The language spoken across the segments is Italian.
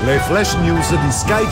Le flash news di Sky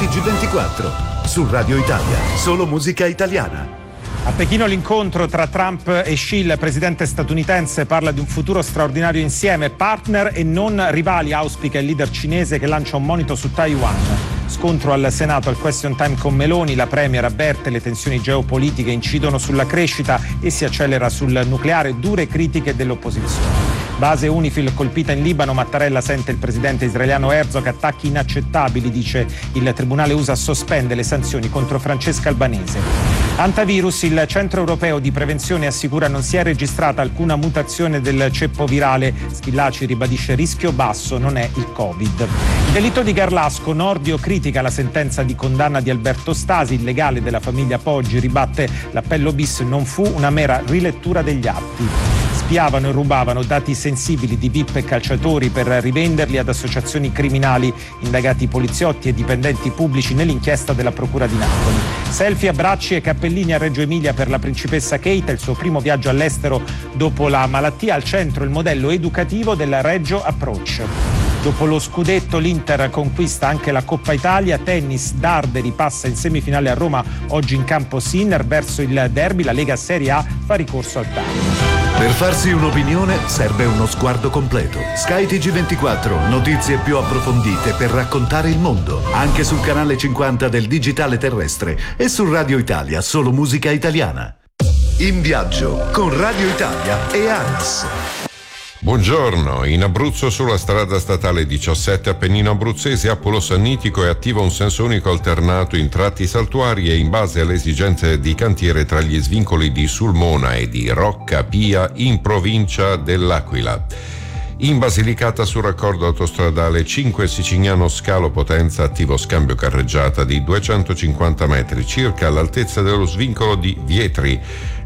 TG24. Su Radio Italia, solo musica italiana. A Pechino l'incontro tra Trump e Xi, il presidente statunitense parla di un futuro straordinario insieme, partner e non rivali, auspica il leader cinese che lancia un monito su Taiwan. Scontro al Senato al question time con Meloni, la premier avverte le tensioni geopolitiche incidono sulla crescita e si accelera sul nucleare, dure critiche dell'opposizione. Base UNIFIL colpita in Libano, Mattarella sente il presidente israeliano Herzog, attacchi inaccettabili, dice il tribunale USA sospende le sanzioni contro Francesca Albanese. Antivirus, il centro europeo di prevenzione assicura non si è registrata alcuna mutazione del ceppo virale, Schillaci ribadisce rischio basso, non è il Covid. Il delitto di Garlasco, Nordio critica la sentenza di condanna di Alberto Stasi, il legale della famiglia Poggi ribatte l'appello bis non fu una mera rilettura degli atti. Spiavano e rubavano dati sensibili di VIP e calciatori per rivenderli ad associazioni criminali, indagati poliziotti e dipendenti pubblici nell'inchiesta della Procura di Napoli. Selfie, abbracci e cappellini a Reggio Emilia per la principessa Kate, il suo primo viaggio all'estero dopo la malattia, al centro il modello educativo del Reggio Approach. Dopo lo scudetto l'Inter conquista anche la Coppa Italia, tennis, Darderi passa in semifinale a Roma, oggi in campo Sinner, verso il derby la Lega Serie A fa ricorso al TAR. Per farsi un'opinione serve uno sguardo completo. Sky TG24, notizie più approfondite per raccontare il mondo, anche sul canale 50 del digitale terrestre e su Radio Italia, solo musica italiana. In viaggio con Radio Italia e ANAS. Buongiorno, in Abruzzo sulla strada statale 17 Appennino Abruzzese Appolo Sannitico è attivo un senso unico alternato in tratti saltuari e in base alle esigenze di cantiere tra gli svincoli di Sulmona e di Rocca Pia in provincia dell'Aquila. In Basilicata sul raccordo autostradale 5 Sicignano Scalo Potenza attivo scambio carreggiata di 250 metri circa all'altezza dello svincolo di Vietri.